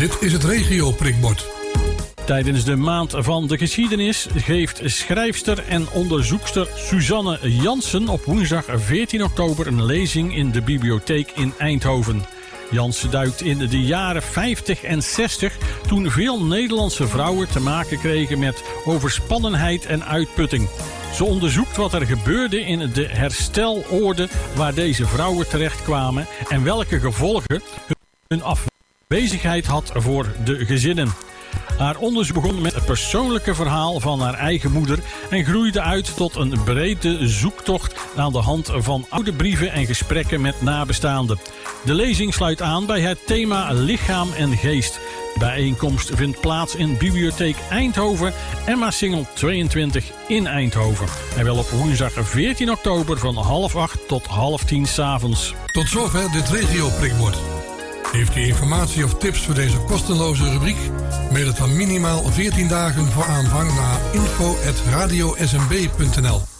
Dit is het regio-prikbord. Tijdens de maand van de geschiedenis geeft schrijfster en onderzoekster Suzanne Jansen op woensdag 14 oktober een lezing in de bibliotheek in Eindhoven. Jansen duikt in de jaren 50 en 60 toen veel Nederlandse vrouwen te maken kregen met overspannenheid en uitputting. Ze onderzoekt wat er gebeurde in de herstelorde waar deze vrouwen terechtkwamen en welke gevolgen hun afwezigheid had voor de gezinnen. Haar onderzoek begon met het persoonlijke verhaal van haar eigen moeder en groeide uit tot een brede zoektocht aan de hand van oude brieven en gesprekken met nabestaanden. De lezing sluit aan bij het thema lichaam en geest. De bijeenkomst vindt plaats in Bibliotheek Eindhoven, Emma Singel 22 in Eindhoven. En wel op woensdag 14 oktober van 7:30 tot 9:30 s'avonds. Tot zover dit regio-prikbord. Heeft u informatie of tips voor deze kosteloze rubriek? Mail het dan minimaal 14 dagen voor aanvang naar info@radiosmb.nl.